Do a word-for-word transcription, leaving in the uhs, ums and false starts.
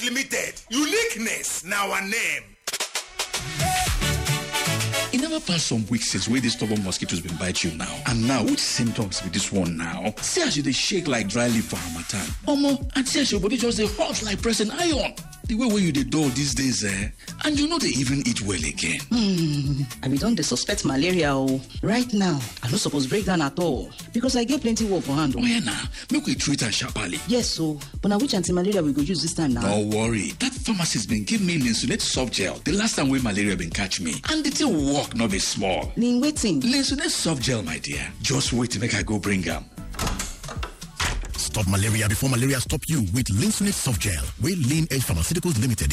Limited. Uniqueness now our name. It never passed some weeks since where this stubborn mosquitoes been bite you now. And now, which symptoms with this one now? See as you they shake like dry leaf for harmattan. Omo, and see as your body just they hot like pressing iron. The way where you they dull these days, eh? And you know they even eat well again. Hmm, I be don't they suspect malaria oh. Right now, I don't suppose break down at all. Because I get plenty work for hand. Oh yeah, nah. Make we treat and sharply. Yes, so. But now which anti-malaria we go use this time now? Don't worry. That pharmacist been give me Linsunate soft gel the last time where malaria been catch me. And the thing work not be small. Lin waiting. Linsunate soft gel, my dear. Just wait to make I go bring them. Stop malaria before malaria stop you with Linsunate soft gel. With Lean Edge Pharmaceuticals Limited.